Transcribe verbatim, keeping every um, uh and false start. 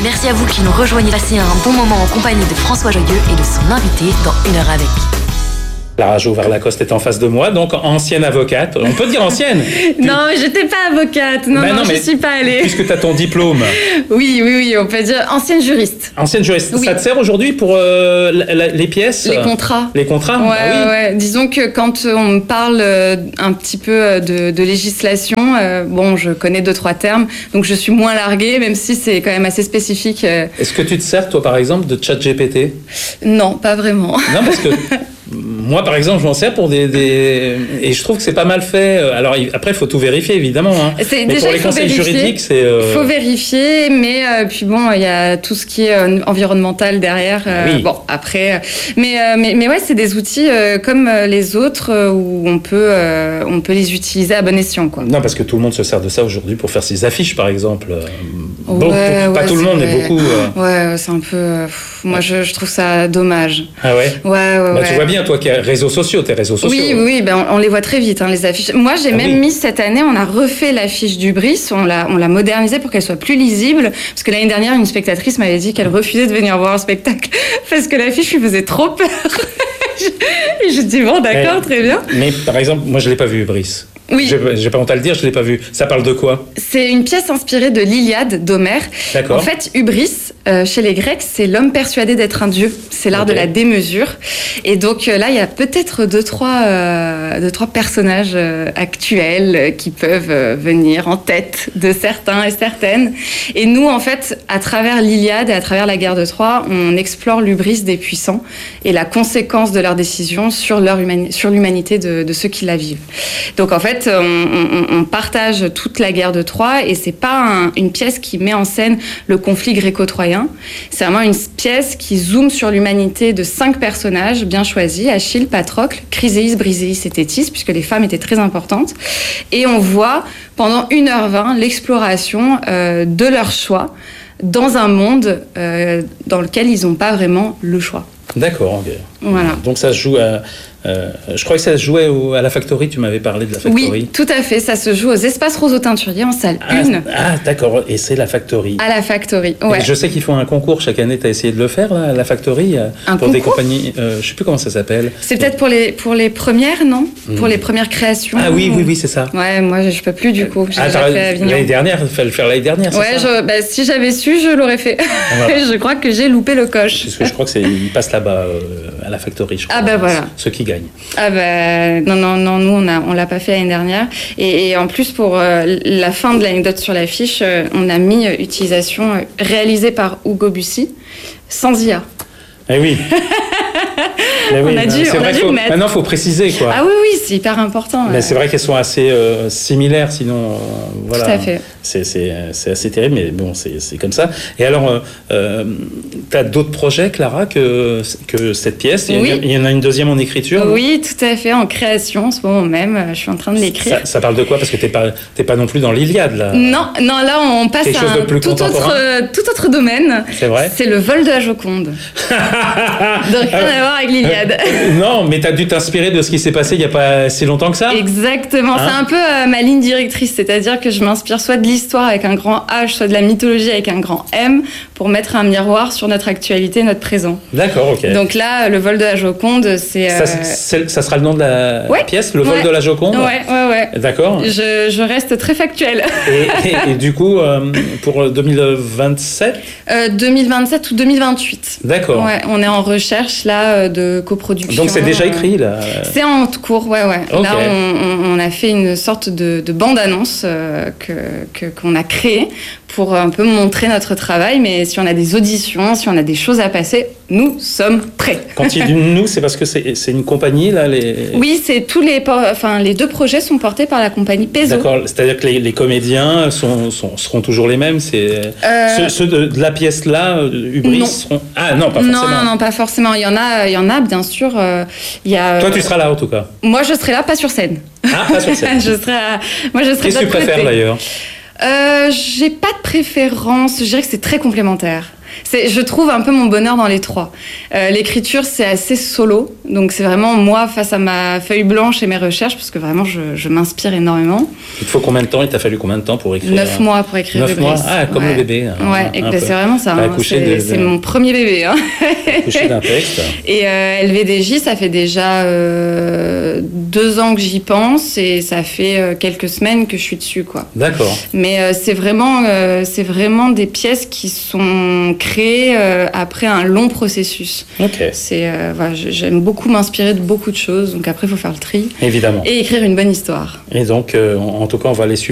Merci à vous qui nous rejoignez. Passez un bon moment en compagnie de François Joyeux et de son invité dans Une heure avec. Clara Jouvert-Lacoste est en face de moi, donc ancienne avocate. On peut dire ancienne. Non, tu... j'étais pas avocate. Non, ben non, non je suis pas allée. Puisque tu as ton diplôme. Oui, oui, oui, on peut dire ancienne juriste. Ancienne juriste. Oui. Ça te sert aujourd'hui pour euh, la, la, les pièces? Les contrats. Les contrats. Ouais, ah, oui. ouais. Disons que quand on me parle un petit peu de, de législation, euh, bon, je connais deux trois termes, donc je suis moins larguée, même si c'est quand même assez spécifique. Est-ce que tu te sers, toi, par exemple, de ChatGPT? Non, pas vraiment. Non, parce que moi, par exemple, je m'en sers pour des, des... Et je trouve que c'est pas mal fait. Alors, après, il faut tout vérifier, évidemment. Hein. C'est, mais déjà, pour les conseils vérifier. juridiques, c'est... Il euh... faut vérifier, mais euh, puis bon, il y a tout ce qui est euh, environnemental derrière. Euh, oui. Bon, après... Mais, euh, mais, mais ouais, c'est des outils euh, comme les autres euh, où on peut, euh, on peut les utiliser à bon escient, quoi. Non, parce que tout le monde se sert de ça aujourd'hui pour faire ses affiches, par exemple. Ouais, beaucoup, ouais, pas tout le monde, mais beaucoup... Euh... Ouais, c'est un peu... Pff, moi, je, je trouve ça dommage. Ah ouais? Ouais, ouais, bah, ouais. Tu vois bien, toi, qui as réseaux sociaux, tes réseaux sociaux. Oui, oui, ben on, on les voit très vite, hein, les affiches. Moi, j'ai ah, même oui. mis cette année, on a refait l'affiche du Brice, on l'a, on l'a modernisée pour qu'elle soit plus lisible, parce que l'année dernière, une spectatrice m'avait dit qu'elle refusait de venir voir un spectacle parce que l'affiche lui faisait trop peur. Et je dis bon, d'accord, mais, très bien. Mais par exemple, moi, je l'ai pas vu, Brice. Oui. J'ai, j'ai pas honte à le dire, je l'ai pas vu. Ça parle de quoi? C'est une pièce inspirée de l'Iliade d'Homère. D'accord. En fait, Hubris, euh, chez les Grecs, c'est l'homme persuadé d'être un dieu. C'est l'art okay. de la démesure. Et donc euh, là, il y a peut-être deux, trois, euh, deux, trois personnages euh, actuels euh, qui peuvent euh, venir en tête de certains et certaines. Et nous, en fait, à travers l'Iliade et à travers la guerre de Troie, on explore l'hubris des puissants et la conséquence de leurs décisions sur, leur humani- sur l'humanité de, de ceux qui la vivent. Donc en fait, On, on, on partage toute la guerre de Troie et c'est pas un, une pièce qui met en scène le conflit gréco-troyen. C'est vraiment une pièce qui zoome sur l'humanité de cinq personnages bien choisis: Achille, Patrocle, Chryséis, Briséis et Thétis, puisque les femmes étaient très importantes. Et on voit pendant une heure vingt l'exploration euh, de leur choix dans un monde euh, dans lequel ils n'ont pas vraiment le choix. D'accord, ok. Voilà. Donc ça se joue à... Euh, je crois que ça se jouait au, à la Factory, tu m'avais parlé de la Factory. Oui, tout à fait, ça se joue aux Espaces Roseau Teinturier en salle ah, un. Ah, d'accord, et c'est la Factory. À la Factory, ouais. Et je sais qu'ils font un concours chaque année, tu as essayé de le faire, là, à la Factory, un pour concours? Des compagnies, euh, je sais plus comment ça s'appelle. C'est peut-être pour les, pour les premières, non? mmh. Pour les premières créations. Ah oui, oui, oui, c'est ça. Ouais, moi je peux plus du coup, j'ai ah, déjà fait Avignon. L'année dernière, il fallait le faire l'année dernière, c'est ouais, ça? Ouais, bah, si j'avais su, je l'aurais fait. Voilà. Je crois que j'ai loupé le coche. Parce que je crois que c'est, ils passent là-bas, euh, à la Factory, je crois. Ah bah voilà. Ceux qui gagnent. Ah bah... Non, non, non, nous, on a, on l'a pas fait l'année dernière. Et, et en plus, pour euh, la fin de l'anecdote sur l'affiche, euh, on a mis euh, utilisation euh, réalisée par Hugo Bussy, sans I A. Eh oui. Mais oui, on a dû, c'est on vrai a dû faut, le mettre. Maintenant, il faut préciser, quoi. Ah oui, oui, c'est hyper important. Mais ouais. C'est vrai qu'elles sont assez euh, similaires, sinon, euh, voilà. Tout à fait. C'est, c'est, c'est assez terrible, mais bon, c'est, c'est comme ça. Et alors, euh, euh, tu as d'autres projets, Clara, que, que cette pièce? Il y, oui. il y en a une deuxième en écriture? Oui, tout à fait, en création, en ce moment même. Je suis en train de l'écrire. Ça, ça parle de quoi? Parce que tu n'es pas, t'es pas non plus dans l'Iliade, là. Non, non, là, on passe Quelque à chose un de plus tout, autre, tout autre domaine. C'est vrai? C'est le vol de la Joconde. Donc, rien à voir avec l'Iliade. Non, mais tu as dû t'inspirer de ce qui s'est passé il n'y a pas si longtemps que ça? Exactement, hein? C'est un peu euh, ma ligne directrice, c'est-à-dire que je m'inspire soit de l'histoire avec un grand H, soit de la mythologie avec un grand M, pour mettre un miroir sur notre actualité, notre présent. D'accord, ok. Donc là, le vol de la Joconde, c'est... Euh... Ça, c'est, ça sera le nom de la ouais, pièce, le vol ouais. de la Joconde? Ouais, ouais, ouais. D'accord. Je, je reste très factuelle. Et, et, et du coup, euh, pour deux mille vingt-sept euh, deux mille vingt-sept ou deux mille vingt-huit. D'accord. Ouais, on est en recherche, là, de coproduction. Donc c'est déjà écrit, là? C'est en cours, ouais, ouais. Okay. Là, on, on, on a fait une sorte de, de bande-annonce euh, que, que, qu'on a créée pour un peu montrer notre travail, mais si on a des auditions, si on a des choses à passer, nous sommes prêts. Quand il dit nous, c'est parce que c'est, c'est une compagnie, là les... Oui, c'est tous les, enfin, les deux projets sont portés par la compagnie Pezzo. D'accord, c'est-à-dire que les, les comédiens sont, sont, seront toujours les mêmes, c'est... Euh... Ceux, ceux de, de la pièce-là, Hubris, non. seront... Ah non, pas forcément. Non, non, non, pas forcément. Il y en a, il y en a bien sûr. Euh, il y a, Toi, tu seras là, en tout cas. Moi, je serai là, pas sur scène. Ah, pas sur scène. je serai à... Moi, je serai Qu'est-ce que tu préfères, d'ailleurs? Euh, j'ai pas de préférence, je dirais que c'est très complémentaire. C'est, je trouve un peu mon bonheur dans les trois. Euh, l'écriture, c'est assez solo, donc c'est vraiment moi face à ma feuille blanche et mes recherches, parce que vraiment, je, je m'inspire énormément. Il te faut combien de temps? Il t'a fallu combien de temps pour écrire? Neuf mois pour écrire. Neuf mois. Ah, comme ouais. le bébé. Hein, ouais, et ben, c'est vraiment ça. Hein, c'est, de, c'est mon premier bébé. Hein. Accoucher d'un texte. Et euh, L V D J, ça fait déjà euh, deux ans que j'y pense, et ça fait euh, quelques semaines que je suis dessus, quoi. D'accord. Mais euh, c'est vraiment, euh, c'est vraiment des pièces qui sont créées euh, après un long processus. Ok. C'est, euh, voilà, j'aime beaucoup m'inspirer de beaucoup de choses, donc après il faut faire le tri. Évidemment. Et écrire une bonne histoire. Et donc, euh, en tout cas, on va les suivre